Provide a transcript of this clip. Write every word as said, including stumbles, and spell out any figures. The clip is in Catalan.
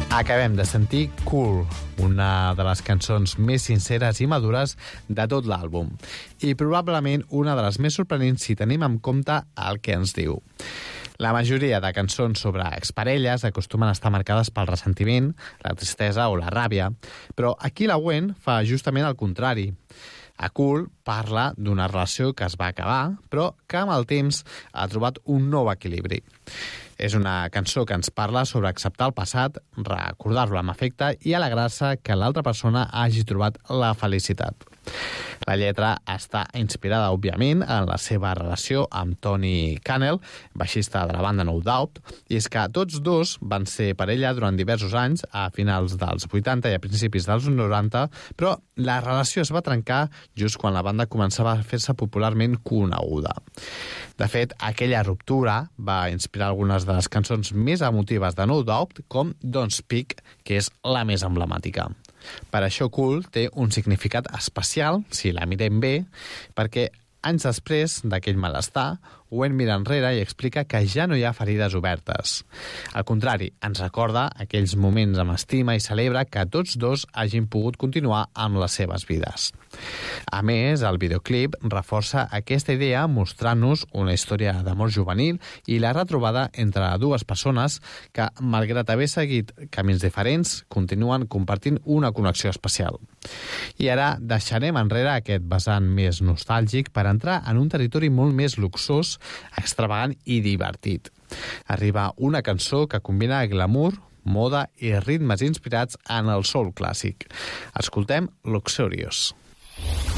Acabem de sentir Cool, una de les cançons més sinceres i madures de tot l'àlbum, i probablement una de les més sorprenents si tenim en compte el que ens diu. La majoria de cançons sobre exparelles acostumen a estar marcades pel ressentiment, la tristesa o la ràbia, però aquí la Gwen fa justament el contrari. A Cool parla d'una relació que es va acabar, però que amb el temps ha trobat un nou equilibri. És una cançó que ens parla sobre acceptar el passat, recordar-lo amb afecte i alegrar-se que l'altra persona hagi trobat la felicitat. La lletra està inspirada, òbviament, en la seva relació amb Tony Cannell, baixista de la banda No Doubt, i és que tots dos van ser parella durant diversos anys, a finals dels vuitanta i a principis dels noranta, però la relació es va trencar just quan la banda començava a fer-se popularment coneguda. De fet, aquella ruptura va inspirar algunes de les cançons més emotives de No Doubt, com Don't Speak, que és la més emblemàtica. Per això Cool té un significat especial, si la mirem bé, perquè anys després d'aquell malestar, Gwen mira enrere i explica que ja no hi ha ferides obertes. Al contrari, ens recorda aquells moments amb estima i celebra que tots dos hagin pogut continuar amb les seves vides. A més, el videoclip reforça aquesta idea mostrant-nos una història d'amor juvenil i la retrobada entre dues persones que, malgrat haver seguit camins diferents, continuen compartint una connexió especial. I ara deixarem enrere aquest vessant més nostàlgic per entrar en un territori molt més luxós, extravagant i divertit. Arriba una cançó que combina glamour, moda i ritmes inspirats en el soul clàssic. Escoltem Luxurious.